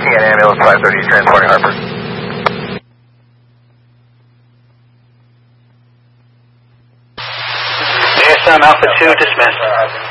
again, ambulance 530, transporting Harper. ASM Alpha 2, dismissed.